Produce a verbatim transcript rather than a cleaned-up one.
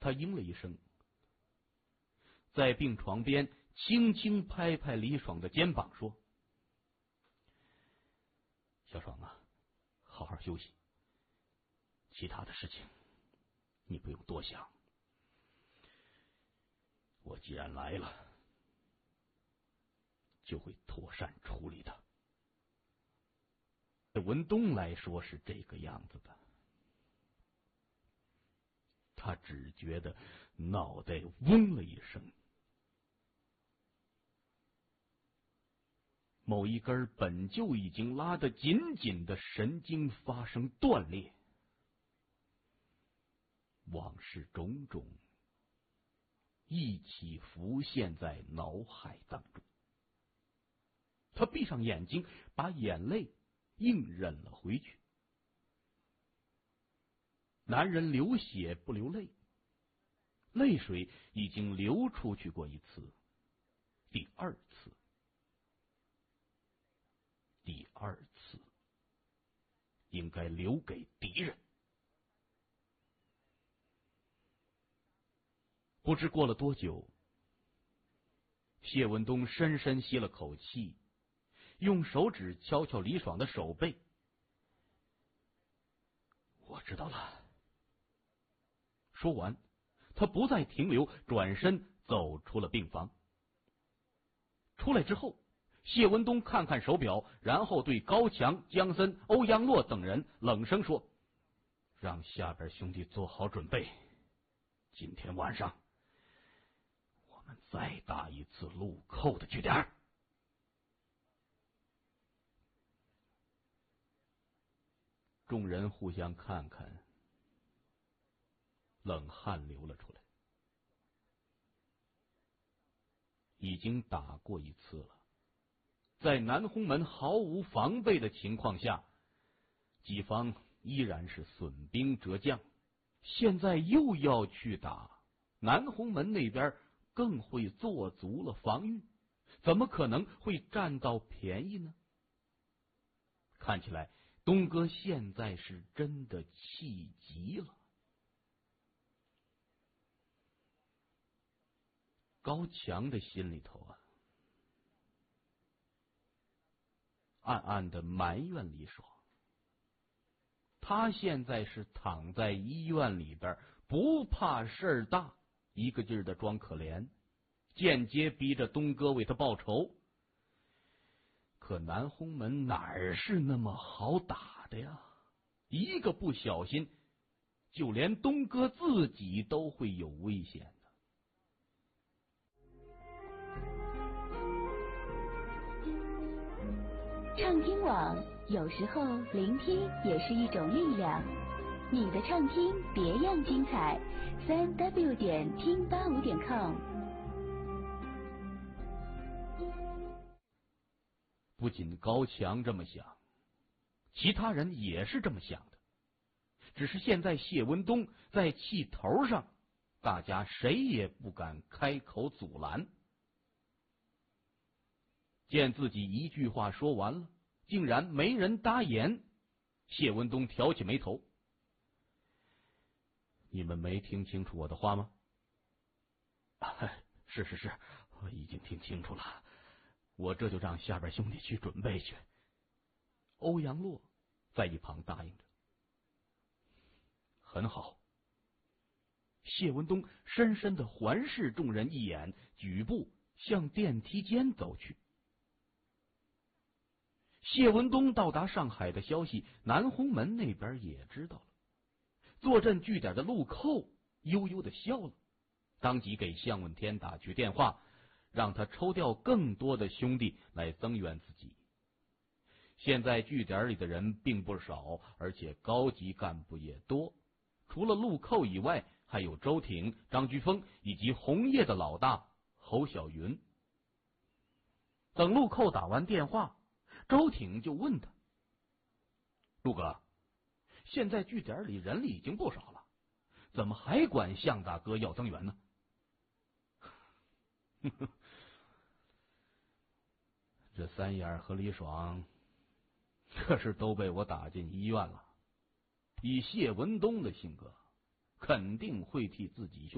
他应了一声，在病床边轻轻拍拍李爽的肩膀，说：“小爽啊，好好休息，其他的事情你不用多想。我既然来了，就会妥善处理的。”对文东来说是这个样子的，他只觉得脑袋嗡了一声，某一根本就已经拉得紧紧的神经发生断裂，往事种种一起浮现在脑海当中。他闭上眼睛，把眼泪硬忍了回去。男人流血不流泪，泪水已经流出去过一次，第二次，第二次应该留给敌人。不知过了多久，谢文东深深吸了口气，用手指敲敲李爽的手背。我知道了。说完，他不再停留，转身走出了病房。出来之后，谢文东看看手表，然后对高强、江森、欧阳洛等人冷声说：“让下边兄弟做好准备，今天晚上我们再打一次陆寇的据点。”众人互相看看，冷汗流了出来。已经打过一次了，在南红门毫无防备的情况下，己方依然是损兵折将，现在又要去打，南红门那边更会做足了防御，怎么可能会占到便宜呢？看起来东哥现在是真的气急了。高强的心里头啊，暗暗的埋怨李爽。他现在是躺在医院里边，不怕事儿大，一个劲儿的装可怜，间接逼着东哥为他报仇。可南红门哪儿是那么好打的呀？一个不小心，就连东哥自己都会有危险的。 畅听网，有时候聆听也是一种力量。你的畅听别样精彩，三 w 点听八五点 com。 不仅高强这么想，其他人也是这么想的。只是现在谢文东在气头上，大家谁也不敢开口阻拦。见自己一句话说完了，竟然没人答言，谢文东挑起眉头：“你们没听清楚我的话吗？”“是是是，我已经听清楚了，我这就让下边兄弟去准备去。”欧阳洛在一旁答应着。很好。谢文东深深的环视众人一眼，举步向电梯间走去。谢文东到达上海的消息，南红门那边也知道了。坐镇据点的陆寇悠悠的笑了，当即给向问天打去电话，让他抽调更多的兄弟来增援自己。现在据点里的人并不少，而且高级干部也多，除了陆寇以外，还有周挺、张居峰以及红叶的老大侯小云。等陆寇打完电话，周挺就问他：“陆哥，现在据点里人已经不少了，怎么还管向大哥要增援呢？”这三眼和李爽这是都被我打进医院了，以谢文东的性格，肯定会替自己兄